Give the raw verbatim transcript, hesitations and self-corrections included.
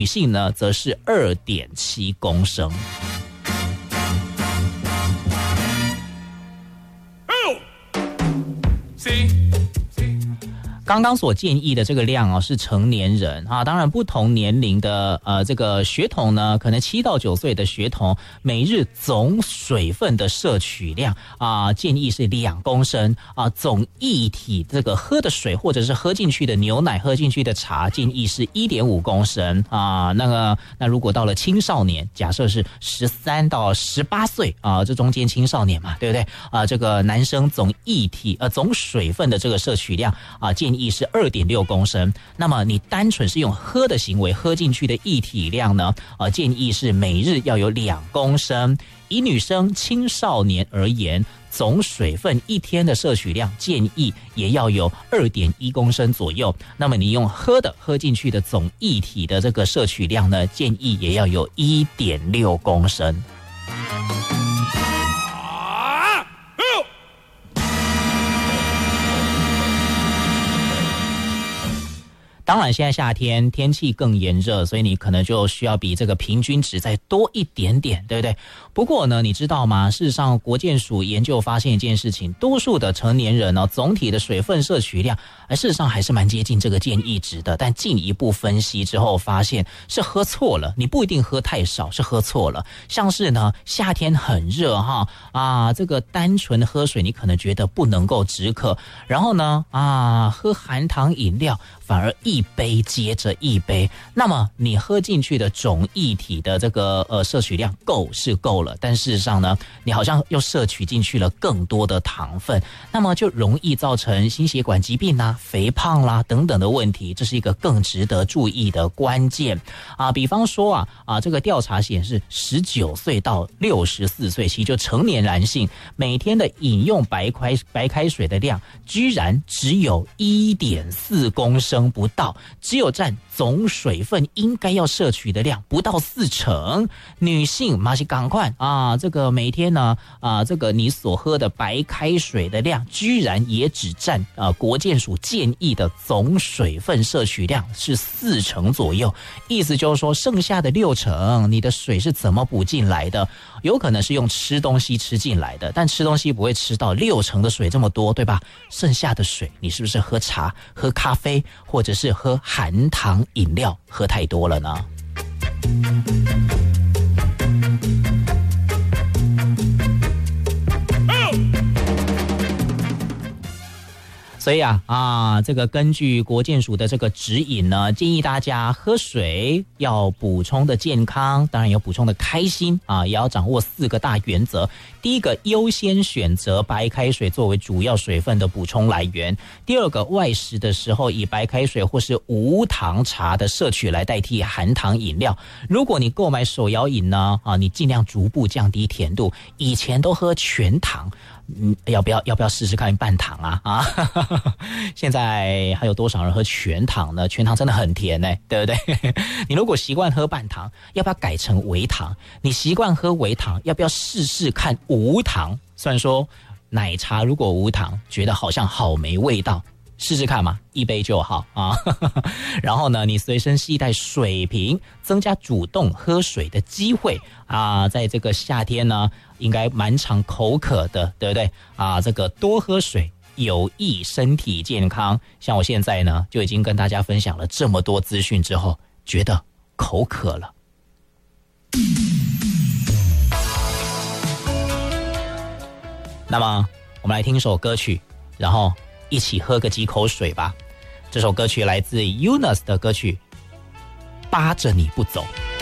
女性呢则是 二点七公升。刚刚所建议的这个量啊，是成年人啊，当然不同年龄的呃这个学童呢，可能七到九岁的学童，每日总水分的摄取量啊，建议是两公升啊，总液体这个喝的水或者是喝进去的牛奶、喝进去的茶，建议是 一点五公升啊。那个那如果到了青少年，假设是十三到十八岁啊，这中间青少年嘛，对不对啊？这个男生总液体呃总水分的这个摄取量啊，建议是 二点六公升。那么你单纯是用喝的行为喝进去的液体量呢，呃，建议是每日要有两公升。以女生青少年而言，总水分一天的摄取量建议也要有 二点一公升左右。那么你用喝的喝进去的总液体的这个摄取量呢，建议也要有 一点六公升。当然现在夏天天气更炎热，所以你可能就需要比这个平均值再多一点点，对不对？不过呢，你知道吗？事实上国健署研究发现一件事情，多数的成年人呢，总体的水分摄取量事实上还是蛮接近这个建议值的，但进一步分析之后发现是喝错了，你不一定喝太少，是喝错了。像是呢夏天很热哈啊，这个单纯喝水你可能觉得不能够止渴，然后呢啊喝含糖饮料反而一杯接着一杯，那么你喝进去的总液体的这个呃摄取量够是够了，但事实上呢，你好像又摄取进去了更多的糖分，那么就容易造成心血管疾病啦、肥胖啦等等的问题，这是一个更值得注意的关键啊。比方说啊啊，这个调查显示，十九岁到六十四岁期就成年男性每天的饮用白开白开水的量，居然只有 一点四公升不到，只有占总水分应该要摄取的量不到四成。女性马上赶快啊，这个每天呢啊，这个你所喝的白开水的量，居然也只占啊国健署建议的总水分摄取量是四成左右。意思就是说，剩下的六成，你的水是怎么补进来的？有可能是用吃东西吃进来的，但吃东西不会吃到六成的水这么多，对吧？剩下的水，你是不是喝茶、喝咖啡，或者是喝含糖饮料喝太多了呢？所以啊啊，这个根据国健署的这个指引呢，建议大家喝水要补充的健康，当然要补充的开心啊，也要掌握四个大原则。第一个，优先选择白开水作为主要水分的补充来源。第二个，外食的时候以白开水或是无糖茶的摄取来代替含糖饮料。如果你购买手摇饮呢，啊，你尽量逐步降低甜度。以前都喝全糖。嗯，要不要要不要试试看半糖啊啊？现在还有多少人喝全糖呢？全糖真的很甜呢、欸，对不对？你如果习惯喝半糖，要不要改成微糖？你习惯喝微糖，要不要试试看无糖？虽然说奶茶如果无糖，觉得好像好没味道。试试看嘛，一杯就好啊。然后呢，你随身携带水瓶，增加主动喝水的机会啊。在这个夏天呢，应该蛮常口渴的，对不对啊？这个多喝水有益身体健康。像我现在呢，就已经跟大家分享了这么多资讯之后，觉得口渴了。那么，我们来听一首歌曲，然后一起喝个几口水吧。这首歌曲来自 Eunice 的歌曲《扒着你不走》。